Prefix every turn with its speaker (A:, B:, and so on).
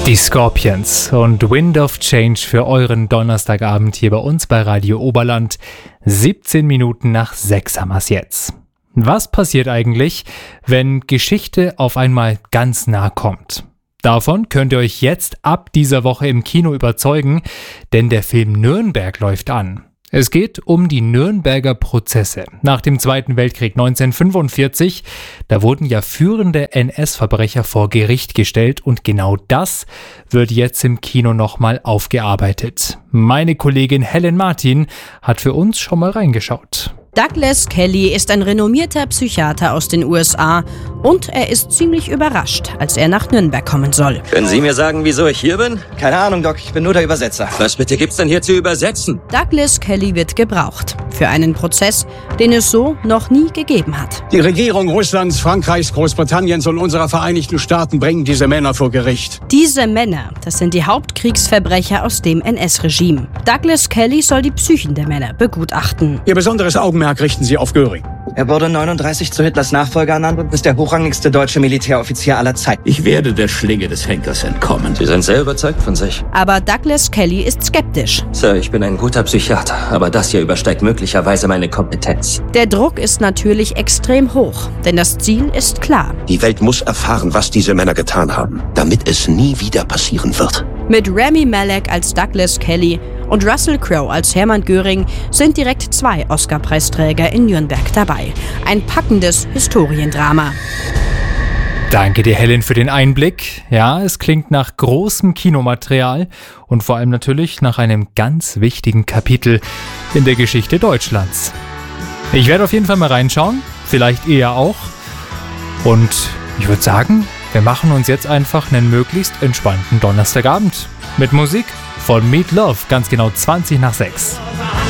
A: Die Scorpions und Wind of Change für euren Donnerstagabend hier bei uns bei Radio Oberland. 17 Minuten nach 6 haben wir's jetzt. Was passiert eigentlich, wenn Geschichte auf einmal ganz nah kommt? Davon könnt ihr euch jetzt ab dieser Woche im Kino überzeugen, denn der Film Nürnberg läuft an. Es geht um die Nürnberger Prozesse. Nach dem Zweiten Weltkrieg 1945, da wurden ja führende NS-Verbrecher vor Gericht gestellt und genau das wird jetzt im Kino nochmal aufgearbeitet. Meine Kollegin Helen Martin hat für uns schon mal reingeschaut.
B: Douglas Kelly ist ein renommierter Psychiater aus den USA und er ist ziemlich überrascht, als er nach Nürnberg kommen soll.
C: Können Sie mir sagen, wieso ich hier bin?
D: Keine Ahnung, Doc. Ich bin nur der Übersetzer.
C: Was bitte gibt's denn hier zu übersetzen?
B: Douglas Kelly wird gebraucht für einen Prozess, den es so noch nie gegeben hat.
E: Die Regierung Russlands, Frankreichs, Großbritanniens und unserer Vereinigten Staaten bringen diese Männer vor Gericht.
B: Diese Männer, das sind die Hauptkriegsverbrecher aus dem NS-Regime. Douglas Kelly soll die Psychen der Männer begutachten.
E: Ihr besonderes Augenmerk richten Sie auf Göring.
D: Er wurde 39 zu Hitlers Nachfolger ernannt und ist der hochrangigste deutsche Militäroffizier aller Zeiten.
F: Ich werde der Schlinge des Henkers entkommen.
C: Sie sind sehr überzeugt von sich.
B: Aber Douglas Kelly ist skeptisch.
C: Sir, ich bin ein guter Psychiater, aber das hier übersteigt möglicherweise meine Kompetenz.
B: Der Druck ist natürlich extrem hoch, denn das Ziel ist klar.
G: Die Welt muss erfahren, was diese Männer getan haben, damit es nie wieder passieren wird.
B: Mit Rami Malek als Douglas Kelly und Russell Crowe als Hermann Göring sind direkt 2 Oscar-Preisträger in Nürnberg dabei. Ein packendes Historiendrama.
A: Danke dir, Helen, für den Einblick. Ja, es klingt nach großem Kinomaterial und vor allem natürlich nach einem ganz wichtigen Kapitel in der Geschichte Deutschlands. Ich werde auf jeden Fall mal reinschauen, vielleicht ihr auch. Und ich würde sagen, wir machen uns jetzt einfach einen möglichst entspannten Donnerstagabend mit Musik von Meat Love, ganz genau 20 nach 6.